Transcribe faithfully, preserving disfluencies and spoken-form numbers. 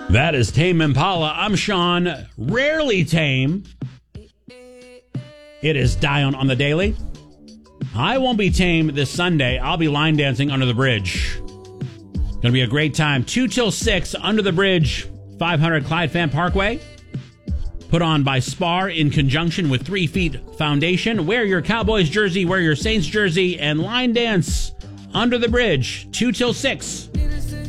That is Tame Impala. I'm Sean, rarely tame. It is Dion on the Daily. I won't be tame this Sunday. I'll be line dancing under the bridge. Gonna be a great time. two till six, Under the Bridge, five hundred Clyde Fan Parkway. Put on by Spar in conjunction with Three Feet Foundation. Wear your Cowboys jersey, wear your Saints jersey, and line dance under the bridge, two till six.